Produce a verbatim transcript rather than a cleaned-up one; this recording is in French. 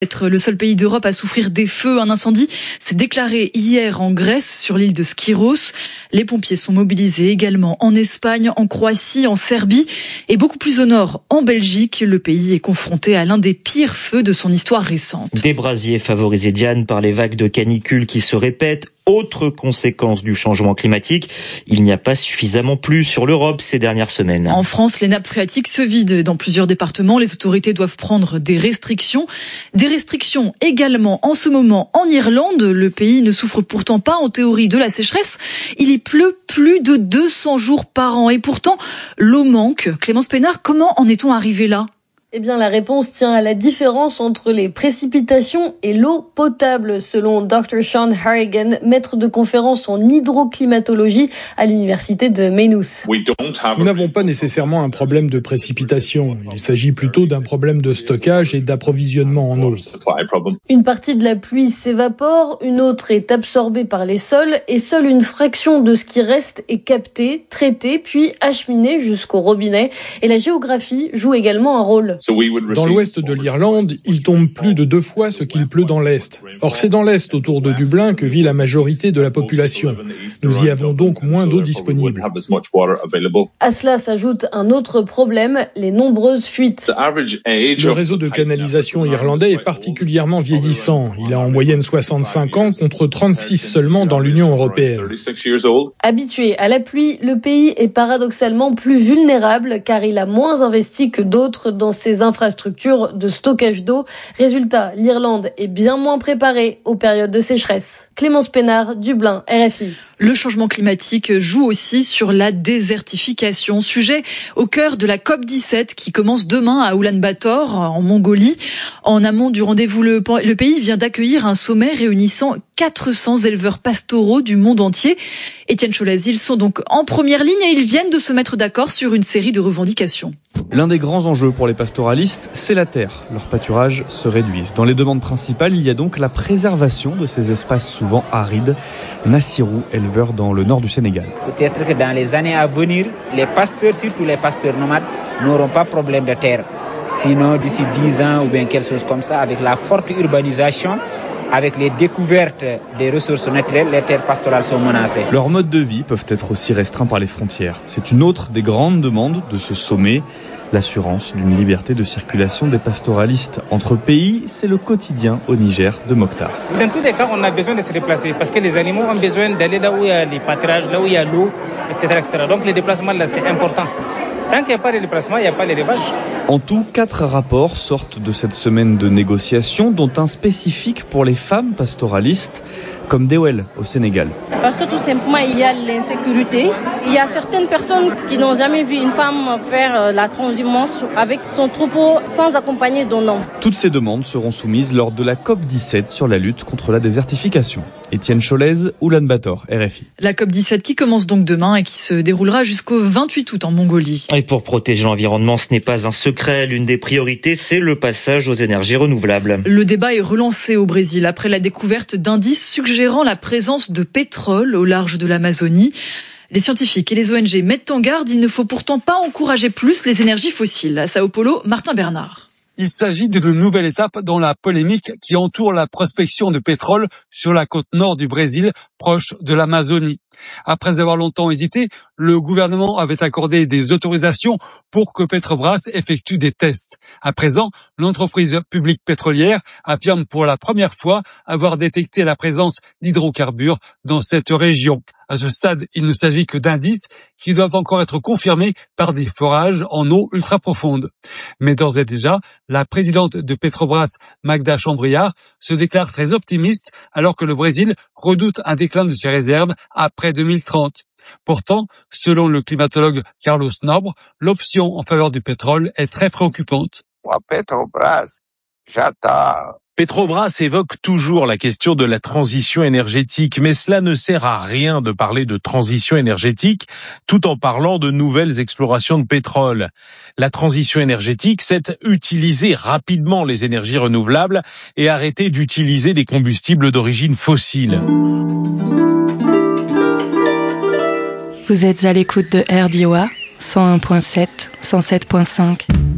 Être le seul pays d'Europe à souffrir des feux. Un incendie s'est déclaré hier en Grèce, sur l'île de Skyros. Les pompiers sont mobilisés également en Espagne, en Croatie, en Serbie et beaucoup plus au nord, en Belgique. Le pays est confronté à l'un des pires feux de son histoire récente. Des brasiers favorisés, Diane, par les vagues de canicule qui se répètent. Autre conséquence du changement climatique, il n'y a pas suffisamment plu sur l'Europe ces dernières semaines. En France, les nappes phréatiques se vident. Dans plusieurs départements, les autorités doivent prendre des restrictions. Des restrictions également en ce moment en Irlande. Le pays ne souffre pourtant pas en théorie de la sécheresse. Il y pleut plus de deux cents jours par an. Et pourtant, l'eau manque. Clémence Pénard, comment en est-on arrivé là ? Eh bien, la réponse tient à la différence entre les précipitations et l'eau potable, selon docteur Sean Harrigan, maître de conférence en hydroclimatologie à l'université de Maynooth. Nous n'avons pas nécessairement un problème de précipitation. Il s'agit plutôt d'un problème de stockage et d'approvisionnement en eau. Une partie de la pluie s'évapore, une autre est absorbée par les sols et seule une fraction de ce qui reste est captée, traitée, puis acheminée jusqu'au robinet. Et la géographie joue également un rôle. Dans l'ouest de l'Irlande, il tombe plus de deux fois ce qu'il pleut dans l'est. Or, c'est dans l'est, autour de Dublin, que vit la majorité de la population. Nous y avons donc moins d'eau disponible. À cela s'ajoute un autre problème, les nombreuses fuites. Le réseau de canalisation irlandais est particulièrement vieillissant. Il a en moyenne soixante-cinq ans contre trente-six seulement dans l'Union européenne. Habitué à la pluie, le pays est paradoxalement plus vulnérable car il a moins investi que d'autres dans ses infrastructures de stockage d'eau. Résultat, l'Irlande est bien moins préparée aux périodes de sécheresse. Clémence Pénard, Dublin, R F I. Le changement climatique joue aussi sur la désertification. Sujet au cœur de la COP dix-sept qui commence demain à Oulan-Bator, en Mongolie. En amont du rendez-vous, le, le pays vient d'accueillir un sommet réunissant quatre cents éleveurs pastoraux du monde entier. Étienne Cholaz, ils sont donc en première ligne et ils viennent de se mettre d'accord sur une série de revendications. L'un des grands enjeux pour les pastoralistes, c'est la terre. Leurs pâturages se réduisent. Dans les demandes principales, il y a donc la préservation de ces espaces souvent arides. Nassirou, éleveur dans le nord du Sénégal. Peut-être que dans les années à venir, les pasteurs, surtout les pasteurs nomades, n'auront pas de problème de terre. Sinon, d'ici dix ans ou bien quelque chose comme ça, avec la forte urbanisation, avec les découvertes des ressources naturelles, les terres pastorales sont menacées. Leurs modes de vie peuvent être aussi restreints par les frontières. C'est une autre des grandes demandes de ce sommet. L'assurance d'une liberté de circulation des pastoralistes entre pays, c'est le quotidien au Niger de Mokhtar. Dans tous les cas, on a besoin de se déplacer parce que les animaux ont besoin d'aller là où il y a les pâturages, là où il y a l'eau, et cetera, et cetera. Donc les déplacements, là, c'est important. Tant qu'il n'y a pas de déplacement, il n'y a pas d'élevage. En tout, quatre rapports sortent de cette semaine de négociations, dont un spécifique pour les femmes pastoralistes, comme Dewel au Sénégal. Parce que tout simplement, il y a l'insécurité. Il y a certaines personnes qui n'ont jamais vu une femme faire la transhumance avec son troupeau sans accompagner d'un homme. Toutes ces demandes seront soumises lors de la COP dix-sept sur la lutte contre la désertification. Étienne Cholaz, Oulan-Bator, R F I. La COP dix-sept qui commence donc demain et qui se déroulera jusqu'au vingt-huit août en Mongolie. Et pour protéger l'environnement, ce n'est pas un secret. L'une des priorités, c'est le passage aux énergies renouvelables. Le débat est relancé au Brésil après la découverte d'indices suggérant la présence de pétrole au large de l'Amazonie. Les scientifiques et les O N G mettent en garde, il ne faut pourtant pas encourager plus les énergies fossiles. À Sao Paulo, Martin Bernard. Il s'agit d'une nouvelle étape dans la polémique qui entoure la prospection de pétrole sur la côte nord du Brésil, proche de l'Amazonie. Après avoir longtemps hésité, le gouvernement avait accordé des autorisations pour que Petrobras effectue des tests. À présent, l'entreprise publique pétrolière affirme pour la première fois avoir détecté la présence d'hydrocarbures dans cette région. À ce stade, il ne s'agit que d'indices qui doivent encore être confirmés par des forages en eau ultra profonde. Mais d'ores et déjà, la présidente de Petrobras, Magda Chambriard, se déclare très optimiste alors que le Brésil redoute un déclin de ses réserves après deux mille trente. Pourtant, selon le climatologue Carlos Nobre, l'option en faveur du pétrole est très préoccupante. Petrobras, j'attends. Petrobras évoque toujours la question de la transition énergétique, mais cela ne sert à rien de parler de transition énergétique tout en parlant de nouvelles explorations de pétrole. La transition énergétique, c'est utiliser rapidement les énergies renouvelables et arrêter d'utiliser des combustibles d'origine fossile. Vous êtes à l'écoute de R D O A, cent un virgule sept, cent sept virgule cinq.